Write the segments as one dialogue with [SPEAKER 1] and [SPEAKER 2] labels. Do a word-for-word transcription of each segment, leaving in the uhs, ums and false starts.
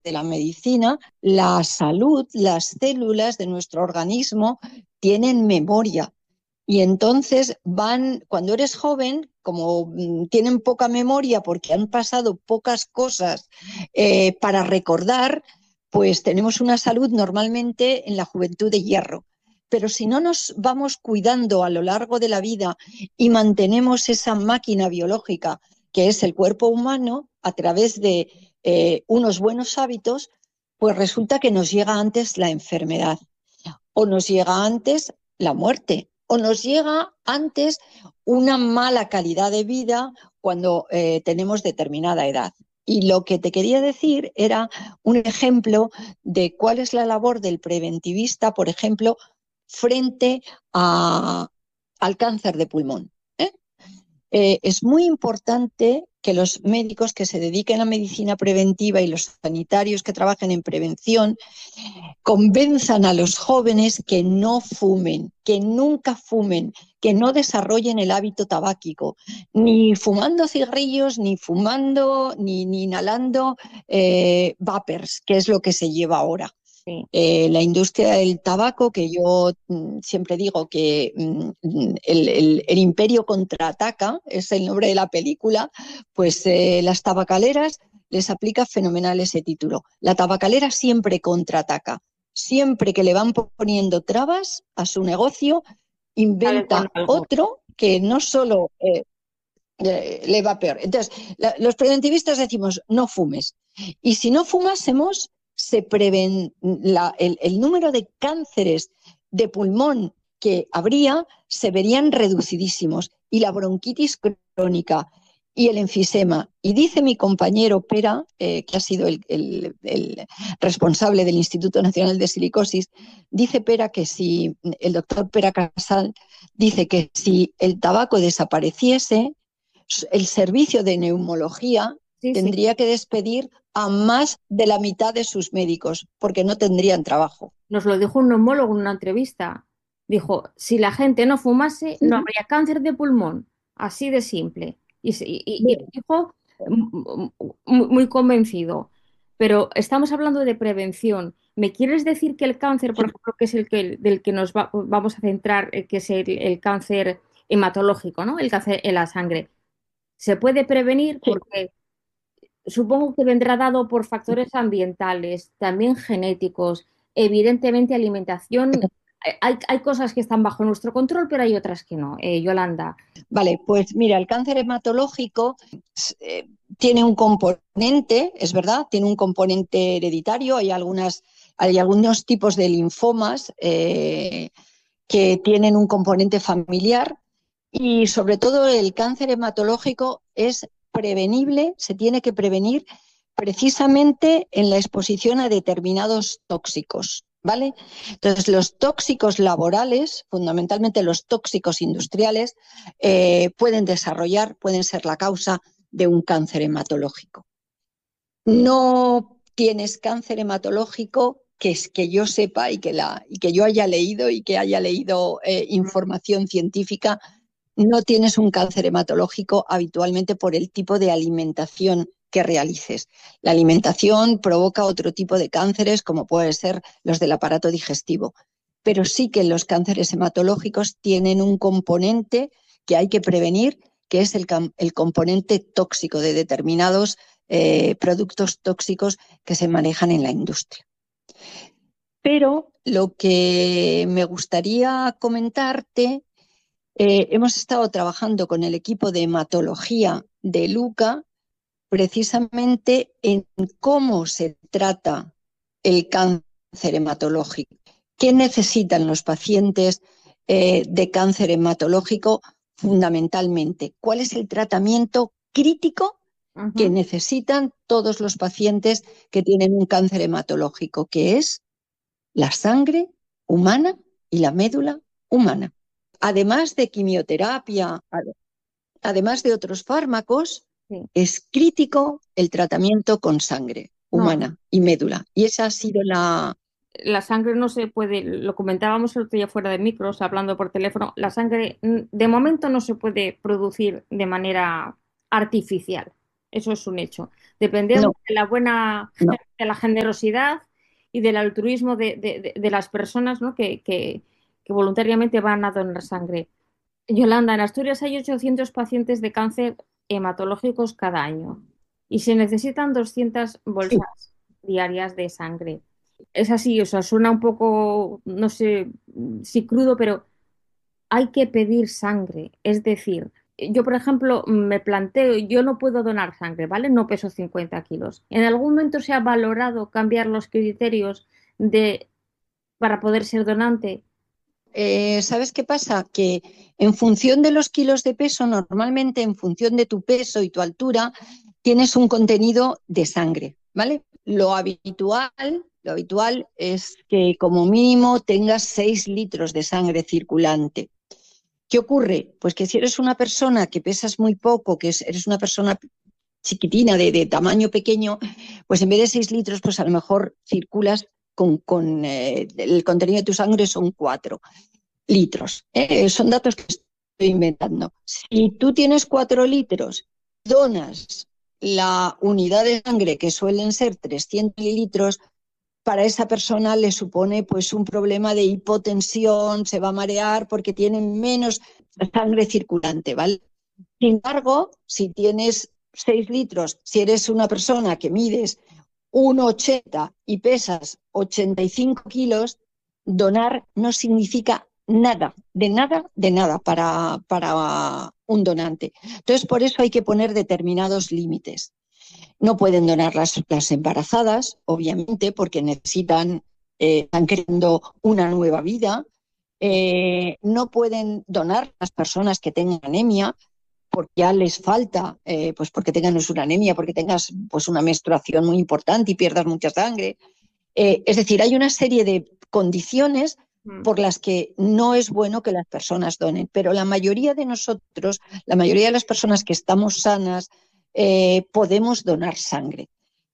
[SPEAKER 1] de la medicina, la salud, las células de nuestro organismo tienen memoria. Y entonces van, cuando eres joven, como mm, tienen poca memoria porque han pasado pocas cosas eh, para recordar, pues tenemos una salud normalmente en la juventud de hierro. Pero si no nos vamos cuidando a lo largo de la vida y mantenemos esa máquina biológica que es el cuerpo humano a través de eh, unos buenos hábitos, pues resulta que nos llega antes la enfermedad o nos llega antes la muerte o nos llega antes una mala calidad de vida cuando eh, tenemos determinada edad. Y lo que te quería decir era un ejemplo de cuál es la labor del preventivista, por ejemplo, frente a, al cáncer de pulmón. ¿eh? Eh, es muy importante que los médicos que se dediquen a medicina preventiva y los sanitarios que trabajen en prevención convenzan a los jóvenes que no fumen, que nunca fumen, que no desarrollen el hábito tabáquico, ni fumando cigarrillos, ni fumando, ni, ni inhalando eh, vapers, que es lo que se lleva ahora.
[SPEAKER 2] Sí.
[SPEAKER 1] Eh, la industria del tabaco, que yo mm, siempre digo que mm, el, el, el imperio contraataca, es el nombre de la película, pues eh, las tabacaleras les aplica fenomenal ese título. La tabacalera siempre contraataca, siempre que le van poniendo trabas a su negocio,
[SPEAKER 2] Sale con
[SPEAKER 1] inventa
[SPEAKER 2] algo.
[SPEAKER 1] otro que no solo eh, eh, le va peor. Entonces, la, los preventivistas decimos, no fumes. Y si no fumásemos, se preven la, el, el número de cánceres de pulmón que habría se verían reducidísimos y la bronquitis crónica y el enfisema. Y dice mi compañero Pera, eh, que ha sido el, el, el, responsable del Instituto Nacional de Silicosis, dice Pera que si, el doctor Pera Casal, dice que si el tabaco desapareciese, el servicio de neumología
[SPEAKER 2] Sí, sí.
[SPEAKER 1] tendría que despedir a más de la mitad de sus médicos porque no tendrían trabajo.
[SPEAKER 2] Nos lo dijo un neumólogo en una entrevista. Dijo, si la gente no fumase, no
[SPEAKER 1] Sí.
[SPEAKER 2] habría cáncer de pulmón. Así de simple. Y, se- y- y lo
[SPEAKER 1] Bien.
[SPEAKER 2] dijo mm, muy, muy convencido. Pero estamos hablando de prevención. ¿Me quieres decir que el cáncer, por ejemplo, que es el que, del que nos va- vamos a centrar, eh, que es el, el cáncer hematológico, ¿no? El cáncer en la sangre, se puede prevenir?
[SPEAKER 1] Sí.
[SPEAKER 2] Porque supongo que vendrá dado por factores ambientales, también genéticos, evidentemente alimentación. Hay, hay cosas que están bajo nuestro control, pero hay otras que no. Eh, Yolanda,
[SPEAKER 1] Vale, pues mira, el cáncer hematológico eh, tiene un componente, es verdad, tiene un componente hereditario. Hay algunas, hay algunos tipos de linfomas eh, que tienen un componente familiar y sobre todo el cáncer hematológico es prevenible, se tiene que prevenir precisamente en la exposición a determinados tóxicos, ¿vale? Entonces, los tóxicos laborales, fundamentalmente los tóxicos industriales, eh, pueden desarrollar, pueden ser la causa de un cáncer hematológico. No tienes cáncer hematológico que es que yo sepa y que, la, y que yo haya leído y que haya leído eh, información científica, no tienes un cáncer hematológico habitualmente por el tipo de alimentación que realices. La alimentación provoca otro tipo de cánceres, como pueden ser los del aparato digestivo, pero sí que los cánceres hematológicos tienen un componente que hay que prevenir, que es el, el componente tóxico de determinados eh, productos tóxicos que se manejan en la industria. Pero lo que me gustaría comentarte, eh, hemos estado trabajando con el equipo de hematología de Luca precisamente en cómo se trata el cáncer hematológico, qué necesitan los pacientes eh, de cáncer hematológico fundamentalmente, cuál es el tratamiento crítico que
[SPEAKER 2] ujú.
[SPEAKER 1] necesitan todos los pacientes que tienen un cáncer hematológico, que es la sangre humana y la médula humana. Además de quimioterapia, además de otros fármacos,
[SPEAKER 2] Sí.
[SPEAKER 1] es crítico el tratamiento con sangre
[SPEAKER 2] No,
[SPEAKER 1] humana y médula. Y esa ha sido la...
[SPEAKER 2] la sangre no se puede, lo comentábamos el otro día fuera de micros, hablando por teléfono, la sangre mm, de momento no se puede producir de manera artificial. Eso es un hecho. Dependemos
[SPEAKER 1] No,
[SPEAKER 2] de la buena,
[SPEAKER 1] no.
[SPEAKER 2] de la generosidad y del altruismo de, de- de- de las personas, ¿no? que, que- que voluntariamente van a donar sangre. Yolanda, en Asturias hay ochocientos pacientes de cáncer hematológicos cada año y se necesitan doscientas
[SPEAKER 1] Sí.
[SPEAKER 2] bolsas diarias de sangre. Es así, o sea, suena un poco, no sé si crudo, pero hay que pedir sangre. Es decir, yo, por ejemplo, me planteo, yo no puedo donar sangre, ¿vale? No peso cincuenta kilos. ¿En algún momento se ha valorado cambiar los criterios de, para poder ser donante?
[SPEAKER 1] Eh, ¿sabes qué pasa? Que en función de los kilos de peso, normalmente en función de tu peso y tu altura, tienes un contenido de sangre, ¿vale? Lo habitual, lo habitual es que como mínimo tengas seis litros de sangre circulante. ¿Qué ocurre? Pues que si eres una persona que pesas muy poco, que eres una persona chiquitina, de, de tamaño pequeño, pues en vez de seis litros, pues a lo mejor circulas con, con eh, el contenido de tu sangre son cuatro litros. Eh, son datos que estoy inventando. Si tú tienes cuatro litros, donas la unidad de sangre, que suelen ser trescientos litros, para esa persona le supone pues un problema de hipotensión, se va a marear porque tiene menos sangre circulante, ¿vale? Sin embargo, si tienes seis litros, si eres una persona que mides uno ochenta y pesas ochenta y cinco kilos, donar no significa nada, de nada, de nada para, para un donante. Entonces, por eso hay que poner determinados límites. No pueden donar las, las embarazadas, obviamente, porque necesitan, eh, están creando una nueva vida. Eh, no pueden donar las personas que tengan anemia, porque ya les falta, eh, pues porque tengan una anemia, porque tengas pues una menstruación muy importante y pierdas mucha sangre. Eh, es decir, hay una serie de condiciones
[SPEAKER 2] Mm.
[SPEAKER 1] por las que no es bueno que las personas donen, pero la mayoría de nosotros, la mayoría de las personas que estamos sanas, eh, podemos donar sangre.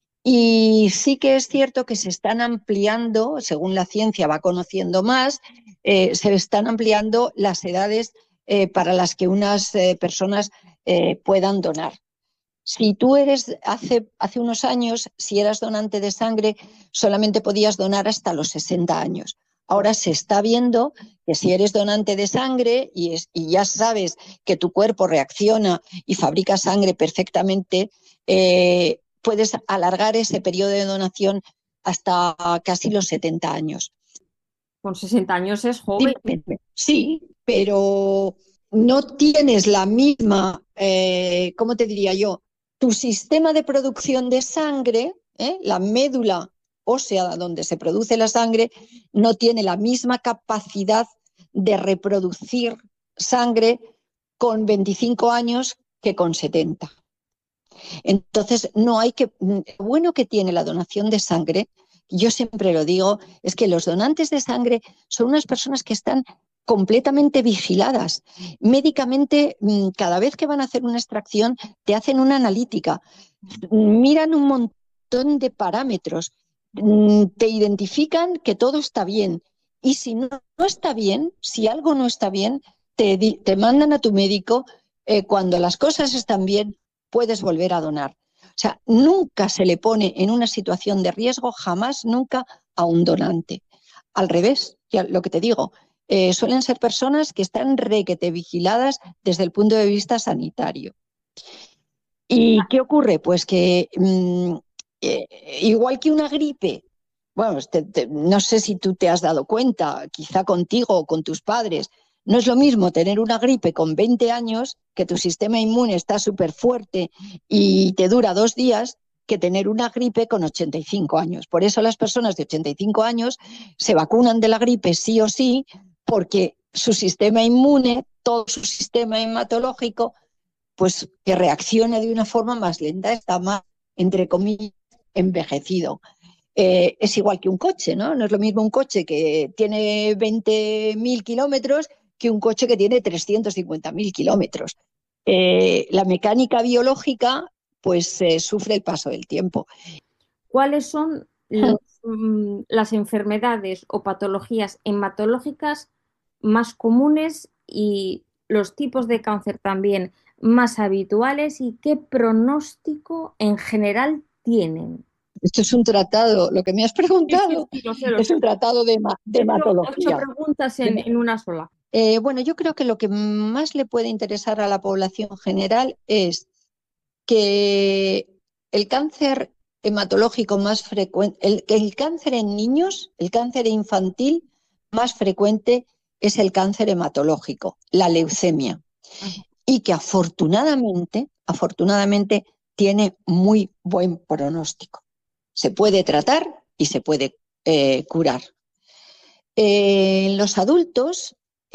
[SPEAKER 1] Y sí que es cierto que se están ampliando, según la ciencia va conociendo más, eh, se están ampliando las edades eh, para las que unas eh, personas eh, puedan donar. Si tú eres, hace, hace unos años, si eras donante de sangre, solamente podías donar hasta los sesenta años. Ahora se está viendo que si eres donante de sangre y, es, y ya sabes que tu cuerpo reacciona y fabrica sangre perfectamente, eh, puedes alargar ese periodo de donación hasta casi los setenta años.
[SPEAKER 2] Con sesenta años es joven.
[SPEAKER 1] Dime, sí, pero no tienes la misma, eh, ¿cómo te diría yo? Tu sistema de producción de sangre, ¿eh? La médula ósea donde se produce la sangre, no tiene la misma capacidad de reproducir sangre con veinticinco años que con setenta. Entonces, no hay que. Lo bueno que tiene la donación de sangre, yo siempre lo digo, es que los donantes de sangre son unas personas que están completamente vigiladas. Médicamente, cada vez que van a hacer una extracción, te hacen una analítica, miran un montón de parámetros, te identifican que todo está bien. Y si no, no está bien, si algo no está bien, te, te mandan a tu médico. Eh, cuando las cosas están bien, puedes volver a donar. O sea, nunca se le pone en una situación de riesgo, jamás, nunca, a un donante. Al revés, ya lo que te digo, eh, suelen ser personas que están requete vigiladas desde el punto de vista sanitario. ¿Y qué ocurre? Pues que mmm, eh, igual que una gripe, bueno, te, te, no sé si tú te has dado cuenta, quizá contigo o con tus padres, no es lo mismo tener una gripe con veinte años, que tu sistema inmune está súper fuerte y te dura dos días, que tener una gripe con ochenta y cinco años. Por eso las personas de ochenta y cinco años se vacunan de la gripe sí o sí, porque su sistema inmune, todo su sistema hematológico, pues que reaccione de una forma más lenta, está más, entre comillas, envejecido. Eh, es igual que un coche, ¿no? No es lo mismo un coche que tiene veinte mil kilómetros que un coche que tiene trescientos cincuenta mil kilómetros. Eh, la mecánica biológica, pues, eh, sufre el paso del tiempo.
[SPEAKER 2] ¿Cuáles son los, mm, las enfermedades o patologías hematológicas más comunes y los tipos de cáncer también? más habituales y qué pronóstico en general tienen?
[SPEAKER 1] Esto es un tratado, lo que me has
[SPEAKER 2] Sí, sí,
[SPEAKER 1] preguntado
[SPEAKER 2] sí, lo sé, lo
[SPEAKER 1] es
[SPEAKER 2] sé.
[SPEAKER 1] un tratado de, ma- de
[SPEAKER 2] He hecho ocho
[SPEAKER 1] hematología.
[SPEAKER 2] preguntas en,
[SPEAKER 1] De-
[SPEAKER 2] en una sola.
[SPEAKER 1] eh, bueno, yo creo que lo que más le puede interesar a la población general es que el cáncer hematológico más frecuente, el, el cáncer en niños, el cáncer infantil más frecuente es el cáncer hematológico, la leucemia,
[SPEAKER 2] Ajá.
[SPEAKER 1] y que afortunadamente, afortunadamente tiene muy buen pronóstico. Se puede tratar y se puede eh, curar. Eh, en los adultos,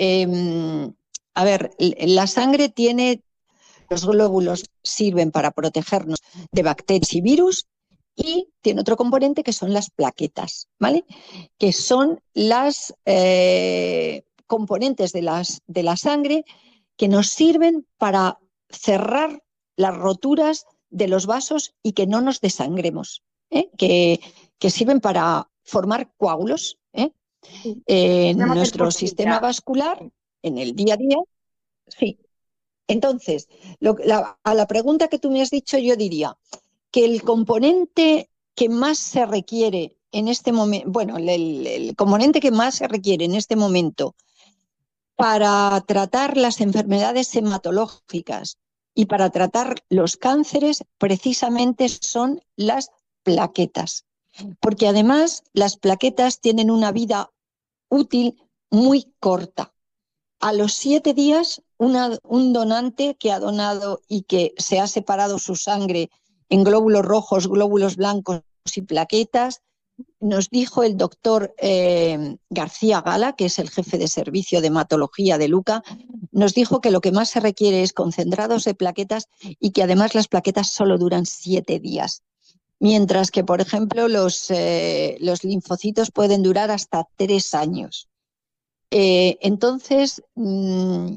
[SPEAKER 1] eh, a ver, la sangre tiene, los glóbulos sirven para protegernos de bacterias y virus y tiene otro componente que son las plaquetas, ¿vale? Que son las eh, componentes de, las, de la sangre que nos sirven para cerrar las roturas de los vasos y que no nos desangremos, ¿eh? que, que sirven para formar coágulos, ¿eh?
[SPEAKER 2] Sí.
[SPEAKER 1] En
[SPEAKER 2] Vamos a hacer
[SPEAKER 1] nuestro sistema
[SPEAKER 2] cosquillas.
[SPEAKER 1] vascular, en el día a día, sí. Entonces, lo, la, a la pregunta que tú me has dicho, yo diría que el componente que más se requiere en este momento, bueno, el, el, el componente que más se requiere en este momento para tratar las enfermedades hematológicas y para tratar los cánceres, precisamente son las plaquetas, porque además las plaquetas tienen una vida útil muy corta. A los siete días, una, un donante que ha donado y que se ha separado su sangre en glóbulos rojos, glóbulos blancos y plaquetas, nos dijo el doctor eh, García Gala, que es el jefe de servicio de hematología de Luca, nos dijo que lo que más se requiere es concentrados de plaquetas y que además las plaquetas solo duran siete días. Mientras que, por ejemplo, los, eh, los linfocitos pueden durar hasta tres años. Eh, entonces, mmm,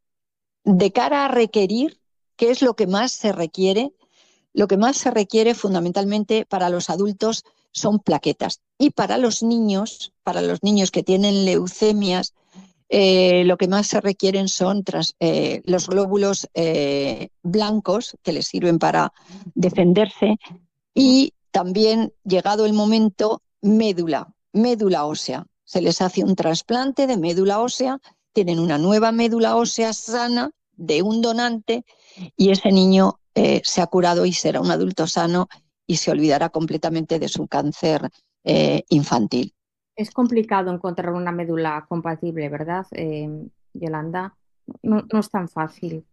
[SPEAKER 1] de cara a requerir, ¿qué es lo que más se requiere? Lo que más se requiere fundamentalmente para los adultos son plaquetas. Y para los niños, para los niños que tienen leucemias, eh, lo que más se requieren son tras, eh, los glóbulos eh, blancos que les sirven para defenderse y también, llegado el momento, médula, médula ósea. Se les hace un trasplante de médula ósea, tienen una nueva médula ósea sana de un donante y ese niño eh, se ha curado y será un adulto sano y se olvidará completamente de su cáncer eh, infantil.
[SPEAKER 2] Es complicado encontrar una médula compatible, ¿verdad, eh, Yolanda? No, no es tan fácil.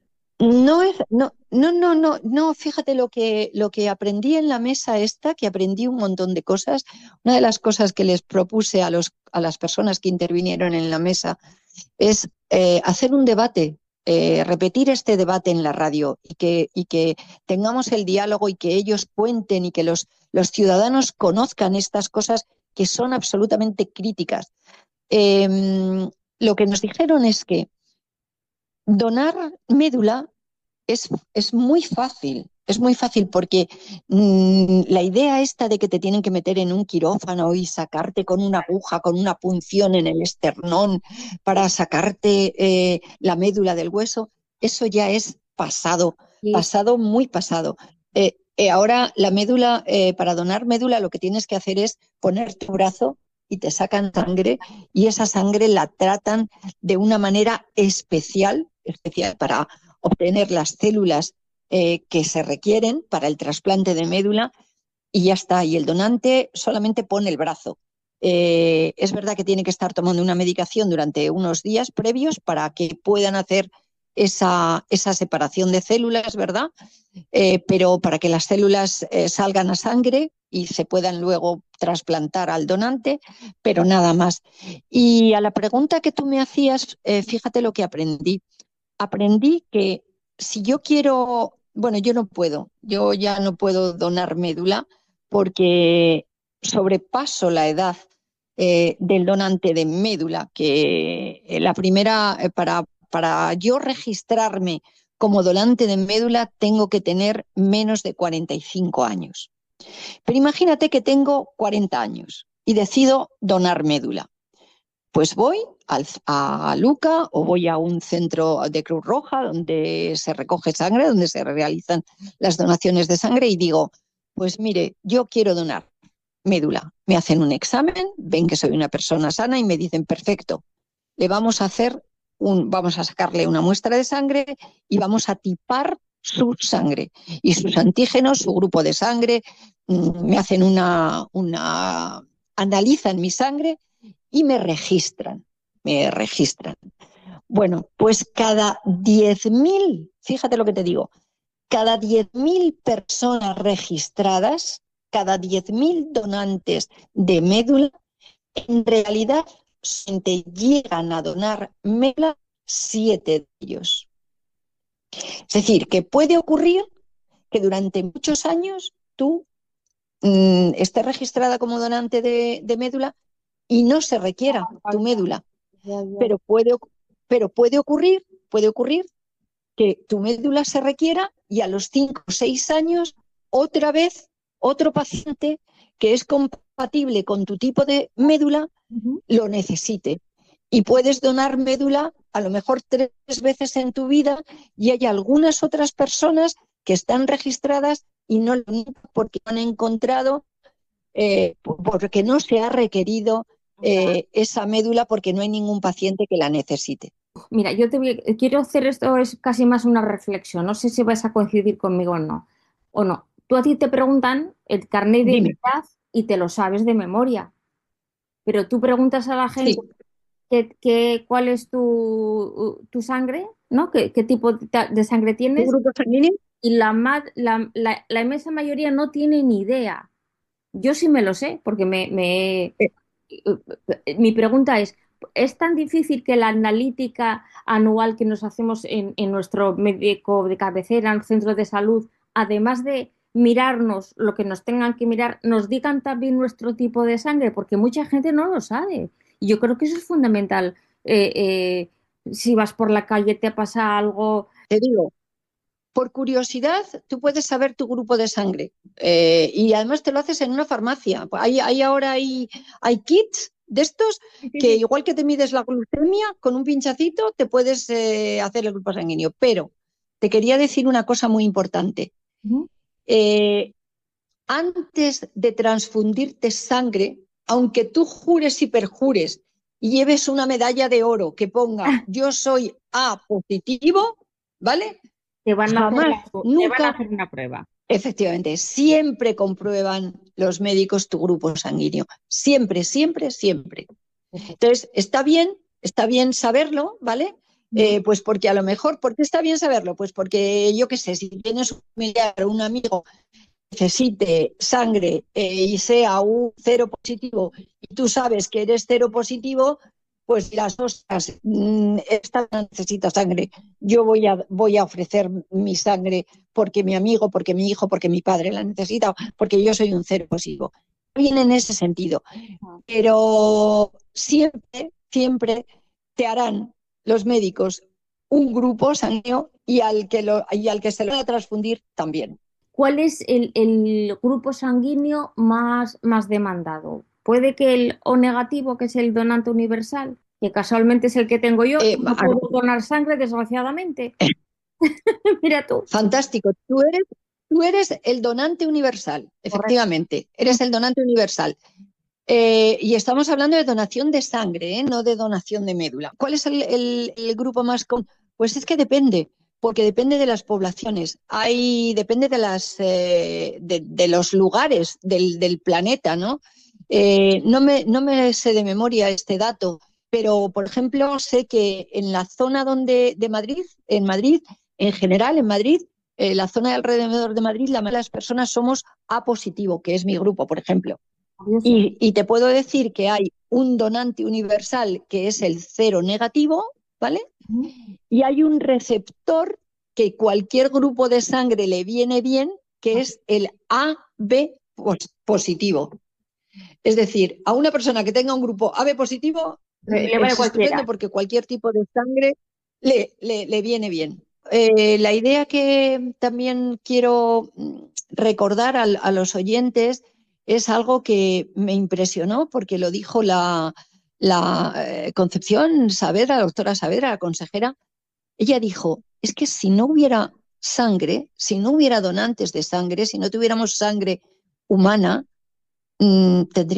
[SPEAKER 1] No es, no, no, no, no, no, fíjate lo que, lo que aprendí en la mesa esta, que aprendí un montón de cosas. Una de las cosas que les propuse a los, a las personas que intervinieron en la mesa es eh, hacer un debate, eh, repetir este debate en la radio y que, y que tengamos el diálogo y que ellos cuenten y que los, los ciudadanos conozcan estas cosas que son absolutamente críticas. Eh, lo que nos dijeron es que donar médula es, es muy fácil, es muy fácil porque mmm, la idea esta de que te tienen que meter en un quirófano y sacarte con una aguja, con una punción en el esternón para sacarte eh, la médula del hueso, eso ya es pasado,
[SPEAKER 2] Y es,
[SPEAKER 1] pasado, muy pasado. Eh, eh, ahora la médula, eh, para donar médula lo que tienes que hacer es poner tu brazo y te sacan sangre y esa sangre la tratan de una manera especial, especial para obtener las células eh, que se requieren para el trasplante de médula y ya está. Y el donante solamente pone el brazo. Eh, es verdad que tiene que estar tomando una medicación durante unos días previos para que puedan hacer esa, esa separación de células, ¿verdad? Eh, pero para que las células eh, salgan a sangre y se puedan luego trasplantar al donante, pero nada más. Y a la pregunta que tú me hacías, eh, fíjate lo que aprendí aprendí que si yo quiero, bueno, yo no puedo, yo ya no puedo donar médula porque sobrepaso la edad eh, del donante de médula, que eh, la primera, eh, para, para yo registrarme como donante de médula tengo que tener menos de cuarenta y cinco años. Pero imagínate que tengo cuarenta años y decido donar médula. Pues voy al, a Luca o voy a un centro de Cruz Roja donde se recoge sangre, donde se realizan las donaciones de sangre y digo, pues mire, yo quiero donar médula. Me hacen un examen, ven que soy una persona sana y me dicen, perfecto, le vamos a hacer un, vamos a sacarle una muestra de sangre y vamos a tipar su sangre y sus antígenos, su grupo de sangre, me hacen una, una analizan mi sangre y me registran, me registran. Bueno, pues cada diez mil, fíjate lo que te digo, cada diez mil personas registradas, cada diez mil donantes de médula, en realidad te llegan a donar médula siete de ellos. Es decir, que puede ocurrir que durante muchos años tú mmm, estés registrada como donante de, de médula y no se requiera tu médula. Pero puede, pero puede ocurrir, puede ocurrir que tu médula se requiera y a los cinco o seis años otra vez otro paciente que es compatible con tu tipo de médula uh-huh. lo necesite. Y puedes donar médula a lo mejor tres veces en tu vida y hay algunas otras personas que están registradas y no lo han porque han encontrado, eh, porque no se ha requerido eh, esa médula porque no hay ningún paciente que la necesite.
[SPEAKER 2] Mira, yo te voy, quiero hacer esto, es casi más una reflexión, no sé si vas a coincidir conmigo o no. O no. Tú a ti te preguntan el carnet de identidad y te lo sabes de memoria, pero tú preguntas a la gente sí. que, que, cuál es tu, tu sangre, ¿no? ¿Qué, qué tipo de sangre tienes?
[SPEAKER 1] ¿Tu grupo sanguíneo?
[SPEAKER 2] Y la, la, la, la inmensa mayoría no tiene ni idea. Yo sí me lo sé, porque me, me eh. mi pregunta es, ¿es tan difícil que la analítica anual que nos hacemos en, en nuestro médico de cabecera, en el centro de salud, además de mirarnos lo que nos tengan que mirar, nos digan también nuestro tipo de sangre? Porque mucha gente no lo sabe. Y yo creo que eso es fundamental. Eh, eh, si vas por la calle, te pasa algo...
[SPEAKER 1] Te digo, por curiosidad, tú puedes saber tu grupo de sangre eh, y además te lo haces en una farmacia. Hay, hay ahora hay, hay kits de estos que igual que te mides la glucemia, con un pinchacito te puedes eh, hacer el grupo sanguíneo. Pero te quería decir una cosa muy importante. Uh-huh. Eh, antes de transfundirte sangre, aunque tú jures y perjures y lleves una medalla de oro que ponga yo soy A positivo, ¿vale?
[SPEAKER 2] Te van, a
[SPEAKER 1] Jamás,
[SPEAKER 2] hacer,
[SPEAKER 1] nunca,
[SPEAKER 2] te van a hacer una prueba.
[SPEAKER 1] Efectivamente, siempre comprueban los médicos tu grupo sanguíneo. Siempre, siempre, siempre. Entonces, está bien, está bien saberlo, ¿vale? Eh, pues porque a lo mejor, ¿por qué está bien saberlo? Pues porque, yo qué sé, si tienes un familiar o un amigo que necesite sangre eh, y sea un cero positivo y tú sabes que eres cero positivo, pues las cosas, esta necesita sangre, yo voy a, voy a ofrecer mi sangre porque mi amigo, porque mi hijo, porque mi padre la necesita, porque yo soy un cero positivo. Viene en ese sentido. Pero siempre, siempre te harán los médicos un grupo sanguíneo y al que, lo, y al que se lo van a transfundir también.
[SPEAKER 2] ¿Cuál es el, el grupo sanguíneo más, más demandado? Puede que el O negativo, que es el donante universal, que casualmente es el que tengo yo, eh, no puedo donar sangre, desgraciadamente. Eh. Mira tú.
[SPEAKER 1] Fantástico. Tú eres, tú eres el donante universal, efectivamente. Correcto. Eres el donante universal. Eh, y estamos hablando de donación de sangre, ¿eh? No de donación de médula. ¿Cuál es el, el, el grupo más común? Pues es que depende. Porque depende de las poblaciones, hay, depende de, las, eh, de, de los lugares del, del planeta, ¿no? Eh, no, me, no me sé de memoria este dato, pero, por ejemplo, sé que en la zona donde, de Madrid, en Madrid, en general, en Madrid, eh, la zona de alrededor de Madrid, la mayoría de las personas somos A positivo, que es mi grupo, por ejemplo. Y, y te puedo decir que hay un donante universal que es el cero negativo, ¿vale? Y hay un receptor que cualquier grupo de sangre le viene bien, que es el A B positivo. Es decir, a una persona que tenga un grupo A B positivo le es estupendo porque cualquier tipo de sangre le, le, le viene bien. Eh, la idea que también quiero recordar a, a los oyentes es algo que me impresionó porque lo dijo la, la eh, Concepción Saavedra, la doctora Saavedra, la consejera, ella dijo, es que si no hubiera sangre, si no hubiera donantes de sangre, si no tuviéramos sangre humana, mmm, tendríamos